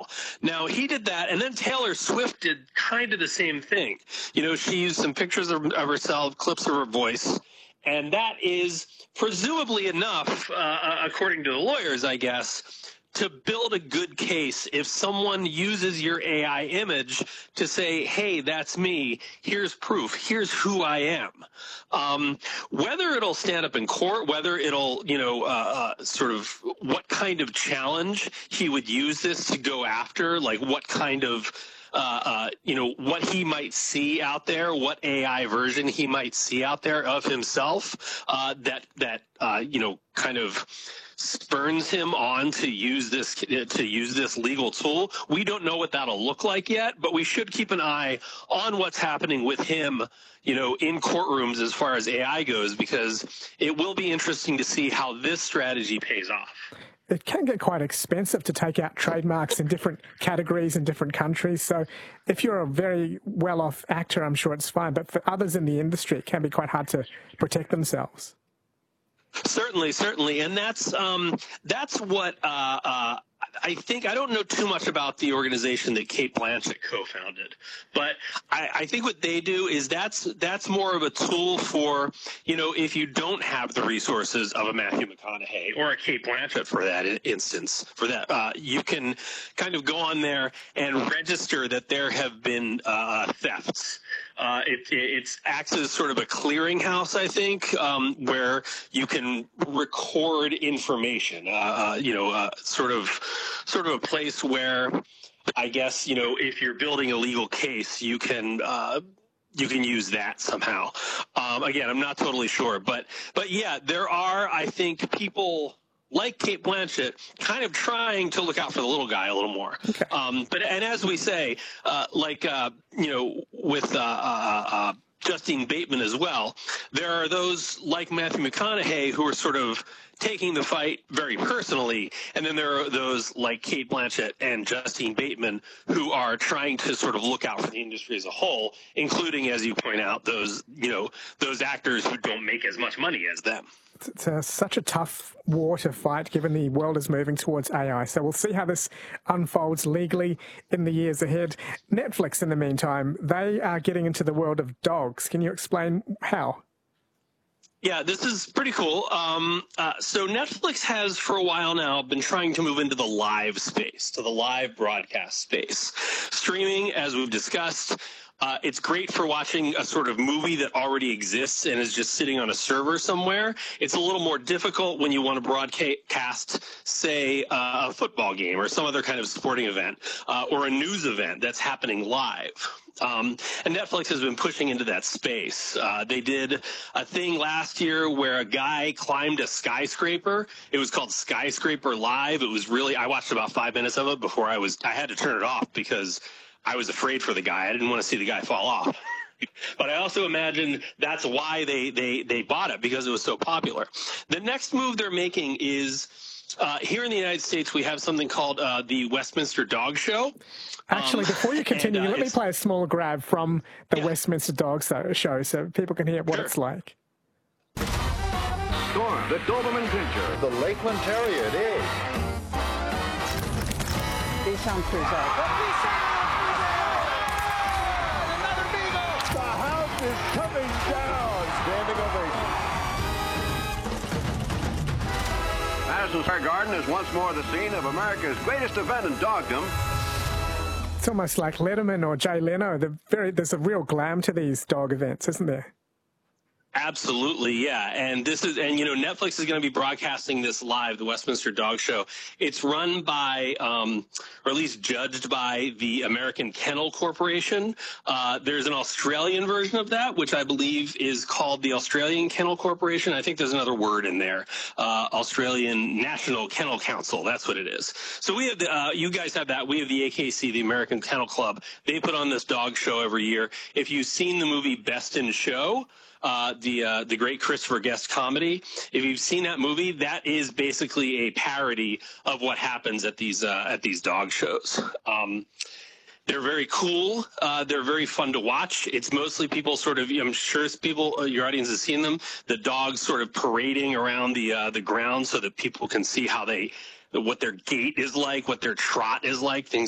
well. Now, he did that, and then Taylor Swift did kind of the same thing. She used some pictures of herself, clips of her voice, and that is presumably enough, according to the lawyers, I guess, to build a good case if someone uses your AI image to say, hey, that's me, here's proof, here's who I am. Whether it'll stand up in court, whether it'll, sort of what kind of challenge he would use this to go after, like what kind of what he might see out there, what AI version he might see out there of himself, that kind of spurns him on to use this legal tool. We don't know what that'll look like yet, but we should keep an eye on what's happening with him, in courtrooms as far as AI goes, because it will be interesting to see how this strategy pays off. It can get quite expensive to take out trademarks in different categories in different countries. So if you're a very well-off actor, I'm sure it's fine. But for others in the industry, it can be quite hard to protect themselves. Certainly. And that's what I think. I don't know too much about the organization that Cate Blanchett co-founded, but I think what they do is that's more of a tool for, if you don't have the resources of a Matthew McConaughey or a Cate Blanchett for that instance, you can kind of go on there and register that there have been thefts. It acts as sort of a clearinghouse, I think, where you can record information, sort of a place where, I guess, if you're building a legal case, you can use that somehow. Again, I'm not totally sure, but yeah, there are, I think, people like Cate Blanchett kind of trying to look out for the little guy a little more. Okay. And as we say, with Justine Bateman as well, there are those like Matthew McConaughey who are sort of taking the fight very personally, and then there are those like Cate Blanchett and Justine Bateman who are trying to sort of look out for the industry as a whole, including, as you point out, those actors who don't make as much money as them. It's such a tough war to fight given the world is moving towards AI. So we'll see how this unfolds legally in the years ahead. Netflix, in the meantime, they are getting into the world of dogs. Can you explain how? Yeah, this is pretty cool. So Netflix has for a while now been trying to move into the live space, to the live broadcast space. Streaming, as we've discussed, it's great for watching a sort of movie that already exists and is just sitting on a server somewhere. It's a little more difficult when you want to broadcast, say, a football game or some other kind of sporting event or a news event that's happening live. And Netflix has been pushing into that space. They did a thing last year where a guy climbed a skyscraper. It was called Skyscraper Live. It was really, I watched about 5 minutes of it before I had to turn it off because I was afraid for the guy. I didn't want to see the guy fall off. But I also imagine that's why they bought it, because it was so popular. The next move they're making is here in the United States, we have something called the Westminster Dog Show. Actually, before you continue, let me play a small grab from the Westminster Dog Show so people can hear what it's like. Storm, the Doberman Pinscher. The Lakeland Terrier, it is. Bichon Crusoe. Is coming down. Standing ovation. Madison Square Garden is once more the scene of America's greatest event in dogdom. It's almost like Letterman or Jay Leno. There's a real glam to these dog events, isn't there? Absolutely, yeah. And Netflix is going to be broadcasting this live, the Westminster Dog Show. It's run by, or at least judged by, the American Kennel Corporation. There's an Australian version of that, which I believe is called the Australian Kennel Corporation. I think there's another word in there. Australian National Kennel Council. That's what it is. So we have you guys have that. We have the AKC, the American Kennel Club. They put on this dog show every year. If you've seen the movie Best in Show, the great Christopher Guest comedy, if you've seen that movie, that is basically a parody of what happens at these dog shows. They're very cool. They're very fun to watch. It's mostly people sort of, I'm sure people, your audience has seen them, the dogs sort of parading around the ground so that people can see how what their gait is like, what their trot is like, things